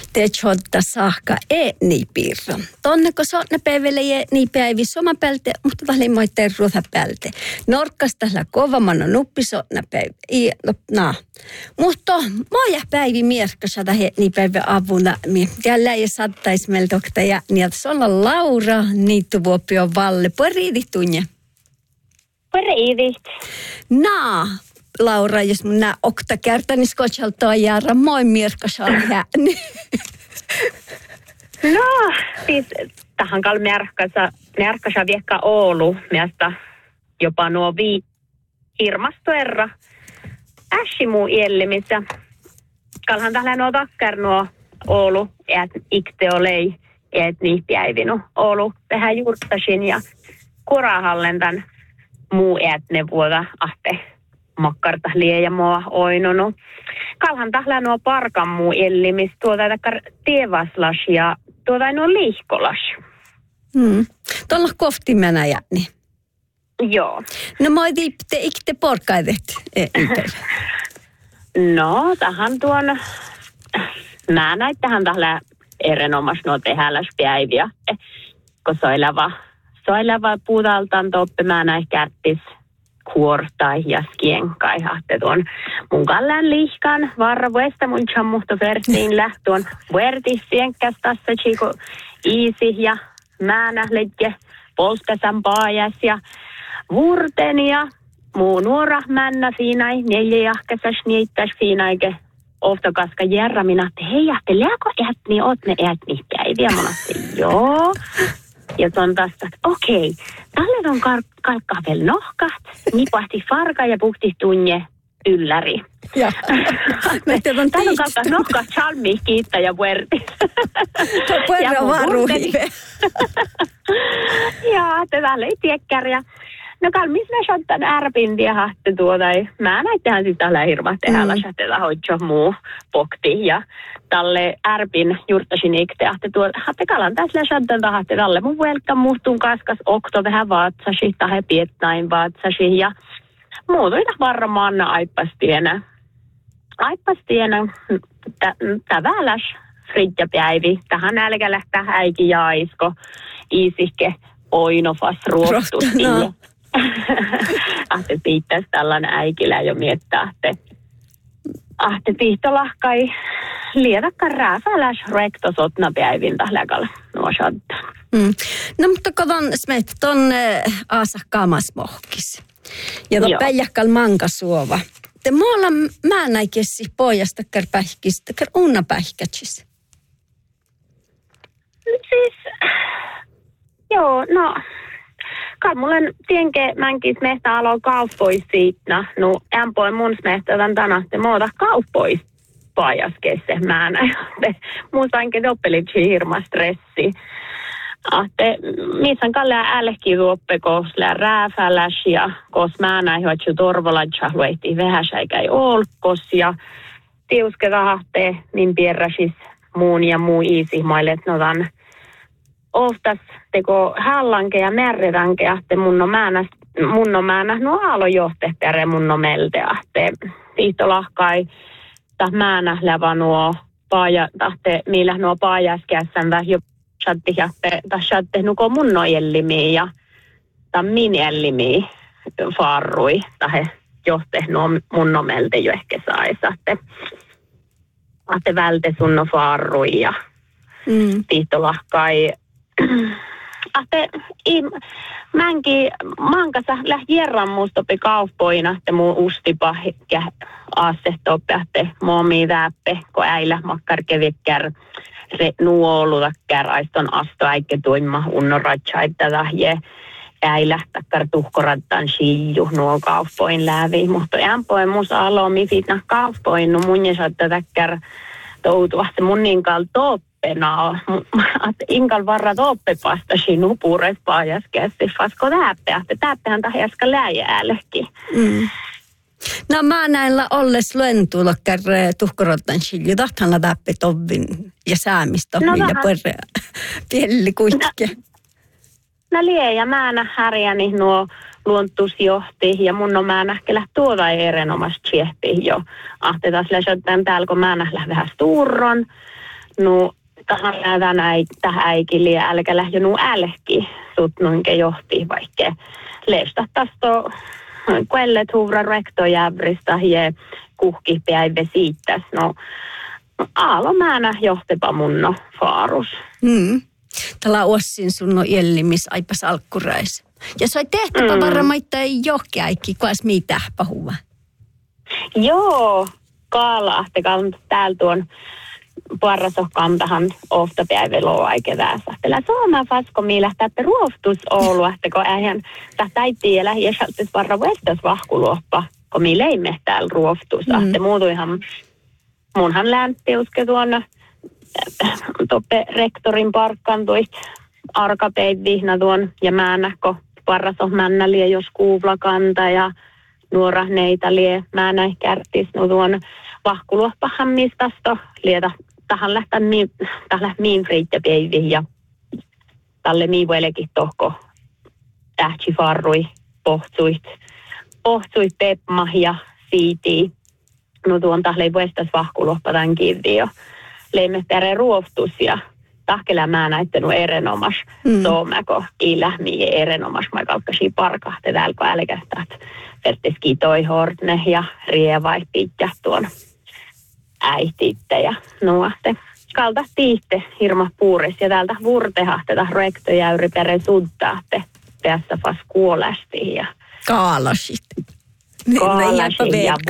te chodda saakka niin piirro. Tonne kun sotne päivälle niin päivi soma pälte, mutta tällä moitteen ruotha pälte. Norkkas tällä kovamana nuppi sotne päivi. Mutta moja päivi mierkassa niin päivä avuna. Tällä ei sattais meiltä okta ja niiltä solla Laura niittuvuopio Valle. Poriidit tunne. Poriidit. Laura, jos minä okta kertaa, niin skotsaltaa jäädä moi mierkassa ääni. No, siis tähän kal mierkassa viekka Oulu, miestä jopa nuo hirmastoerra. Ässi muu iellimissä. Kalhan tällä nuo takkar nuo Oulu, et ikte olei, et niin päivinu. Oulu tehdään juurtasin ja kurahallen tämän muu etne vuoda ahte. Makkarta liian mua oinunut. Kalhan tällä nuo parkan muu ellimis tuota tievaslas ja tuota nuo liihkolas. Tuolla kohti mennä jääni. Joo. No moi te ikte porkaidet. No, tähän tuon, mä näin tähän tällä erinomas nuo tehäläs päiviä. Kun soileva puutaltaan toppe mä näin kärttis kuortai ja skienkai hahte tuon mun kallan lihkan varvoista mun chammuhto vertiin lähtuon vertis sienkäs tässä chico iisi ja määnä leikke polskasan paajas ja vurten ja muu nuora männä siinai neljä jahkasas niittäis siinaike oftokaska järra minä hei jahte leako ätni oot ne ätni päiviä mun joo. Ja se on taas, että okei, tälle on kalkkaa vielä nohkat, nipahti farka ja puhti tunne ylläri. Joo. Tällä on kalkkaa nohkat, chalmi, kiittää ja puerti. Puerra varuhive. Joo, tällä ei tiekkäriä. No kalmis mä shottan ärpintiä hahte tuota. Mä näittehän sitten tällä hirma tehdä lasatella hoitso muu pokti. Ja tälle ärpin juurtasin ikteahte tuota. Hatte kalan tässä shottan tahte tälle mun velkka muhtun kaskas okto vähän vaatsasi. Tahe pietnain vaatsasi. Ja muutuita varmaan aippastienä. Täväläs fridjapäivi. Tähän älkä lähtää äiki jaisko. Iisikke oinofas ruottusti. No. Ahte piittäisi tällainen äikilä jo miettää, että ahte piihtolahkai liedakka rääfäläs rektosotna päivin tähläkällä nuo shadda. No mutta katon smet ton aasakkamas mohkis. Ja ton päijäkkal mankasuova. Te muualla mä näikessi pojasta kärpähkistä, kär unna pähkätsis. Siis, joo, no... Kalmulen tienke mänkis mehtä alo kauppois siitä. No, ämpoi mun mehtä tämän tänahte muuta kauppois pajaskesse määnä. Muusta ainakin doppelitsi hirma stressi. Missä kallea älki tuoppe koslea rääfäläs ja kos määnä hoitsu torvoladja luehti vähäsäikä ei olkos ja tiuske tahte min pierräsis muun ja muu iisimaille, että notan oftas teko hallanke ja märredanke ahte mun on määnä no aalo johtehtere mun on melteahte tiihtolahkai tah määnä lävä nuo paaja tahte millä nuo paajaskässäntä jo chatte nuko mun on ellimiin ja ta min ellimiin farrui tahe johte nuo mun on melte jo ehkä saisahte ahte välte sun on farrui ja tiihtolahkai mänkin mankassa lähti jerran mustopi kauppoina, että muu ustipa ja aasehtoppe, että momi väppe, kun äillä makkar kevikkär nuoludakkär aiston asto äikke tuimma unnoratsa, että lähje äillä takkar tuhkorattan siiju nuo kauppoin lävi, mutta ämpoin musta alomi fitna kauppoin, no mun jäsattä takkar toutuasti mun niinkal toppena, että inkal varra toppepastasi nupures paajaskästi, fasko täppehän tahjaska läjäällekin. No mä näillä olles luentulokkar tuhkorottan silju, tahtana täppe tovin ja säämistä, millä pörrää pielli kuitenkin. No lie ja mä härjäni nuo luontusjohti ja mun on mä nähkelä tuoda erinomaisesti siehti jo. Ahte taas läsöttään täällä, kun mä nähdään vähän sturron. No, tähän äikille ja älkä lähdö nu älki sut noinke johti vaikka leesta tasto kuellet huvra rektojävristä ja kuhkipäivä siittäs. No, aalo määnä johtepa munno faarus. Tällä ossin sun on jellimis aipas alkkurais. Ja soi tehtäpä varmaita ei johkeäikki, kuas mitä pahuva. Joo, kaalahtakaan täällä tuon parrasohkantahan oftapäiväloa aikeväässä. Tällä Suomen fasko miillä tätä ruoftus Oulu, että kun eihän täyttiin ja lähiösaltis varra vestas vahkuluoppa, kun mi leimme täällä ruoftus. Että muutuihan munhan lämpiuske tuon toppe rektorin parkkantuit arkapeivihna tuon ja määnäkko parrasohmännäliä jos kuuvlakanta ja nuorahneita lie määnä kärtis no tuon vahkuluoppahan mistasto lieta tähän lähtää miin friittäpäiviin ja tälle miivuelekin tohko tähtsifarrui pohtsuit pepma ja siitii. No tuon tahle vuestas vahkuluoppa tämän kivi jo leimme perä ruoftus ja tahkelä mä näitten no erenomas soomako ilähmi ja erenomas mä kalkkasi parkahte täällä kun älkästä verteski toi hortne ja rievai pitkä tuon äititte ja nuohte. Kalta tiitte hirma puuris ja täältä vurtehahteta rektojäyri perä suttaatte päässä fas kuolasti ja kaalasit. Kaalasin ja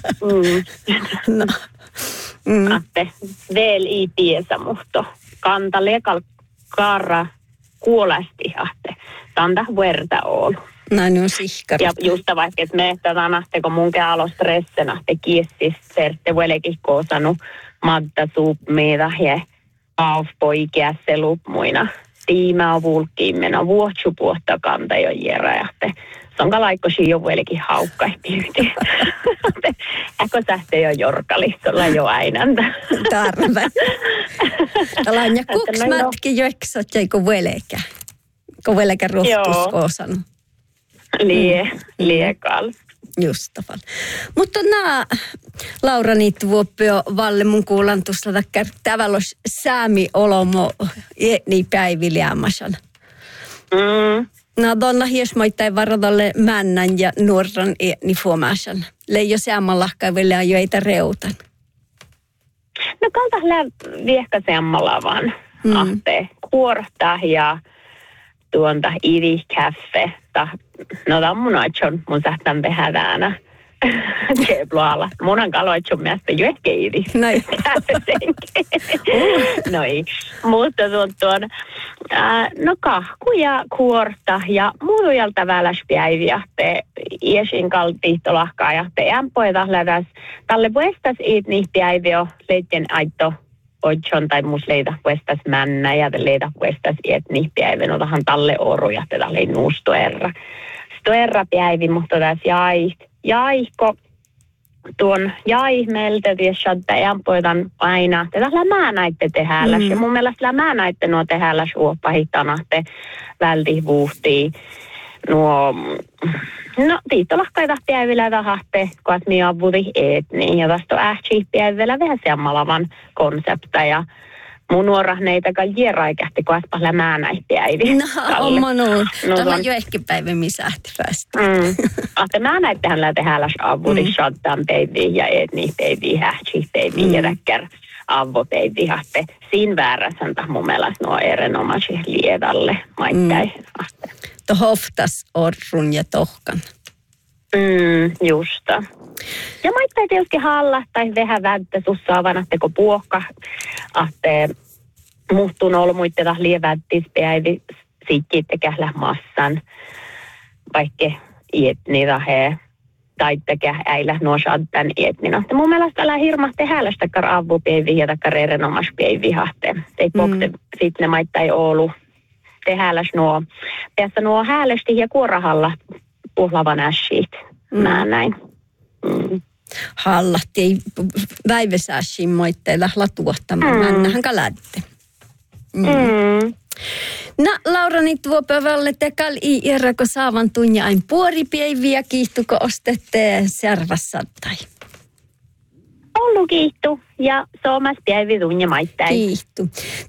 Atte veel i piesä muhto kantalle karra kuolasti ahte. Tanta verta Oulu. Näin on sihkari. Ja just vaikka, että me tänahte, kun mun alo stressena, te kiessis serte vuelekin koosanu madda suupmiita ja aufpoikiässä lupmuina. Tiimä on vulkkiimena vuotsupuotta kanta jo järjähte. Se on kalaikkosi jo vuelekin haukkaihti. Äkö sähte jo jorkalistolla jo ainanta. Tarve. Tällainen ja kuks mätki joiksot jäikö vuelekä. Kun vuelekä ruhtus koosanu. Liekal. Just tavalla. Mutta Laura niitä vuoppio Valle mun kuulan tuossa tävälos säämi olomo niin päiviliämasan. Donna hiesmoittain varadalle männän ja nuoran niin fuomasan. Leijo säämallahkai vielä jo eitä reutan. No kalta viehkä säämmalla vaan. Ahte kuorta ja tuonta ivikäffe. No tämä on mun aitson, mun sähtän tehädäänä. Kebloalla. Mun on kaloitson mielestä jo ehkä ivi. Näin. Noi. Mutta tuon no kahku ja kuorta ja muutujalta väläspäiviä. Te iesin kaltiittolahkaa ja te ämpoita läväs. Tälle vuestas iit niitä päiviä leitten aitto oitson tai mus leitä vuestas männä ja leitä vuestas iet niitä päiviä. No tähän talle oru ja te tälle nuustoerra. Stoerra päivi, mutta tässä jaihko tuon jaihmeltä tiessä, että ämpoitan aina. Tällä mä näitte tehälläs ja mun mielestä mä näitte nuo tehälläs uoppahitana, te välti vuhtii. No tiittolahkaita päivillä tahte, kun mi avuti eetniin ja tästä on päivillä vähän semmalavan konsepta ja mun nuorahneitakaan jieraikähti, kun äspällä mä näitte päiviä. No, oma nuun. Tämä on jo ehkä päivä, missä ähti päästä. Ahte mä näittehän lää tehälläs avuti shottaan päiviä ja eetniin päiviä, hähtsi päiviä ja räkkär avopäiviä. Ahte siinä väärässä on mun mielestä nuo erinomaisia liedalle maittain. To hoftas orrun ja tohkan. Justa. Ja maittain tietysti halla tai vähän välttä sussa avanatteko puokka. Ahte muhtun olmuitteta lievättispäivi sikkiittekä massan. Vaikka ietni rahe taittekä äillä nuo shaddan ietnina. Mun mielestä älä hirma tehälläs takkar avupäiviä ja takkar erinomaispäiviä hahte. Ei pokte sitten ne maittain Oulu. Tehälläs nuo häälesti ja kuorahalla puhlavan ässit. Mä näin. Hallatti ei väivesässin moitteilla latuottamaan. Männähän kalätte. No, Laura, niin tuo päivälle tekal iirako saavan tunnin ain puoripäiviä kiihtuko ostette servassattai? Ollut kiihtu ja Suomessa päivä tunne maittain. Kiihtu.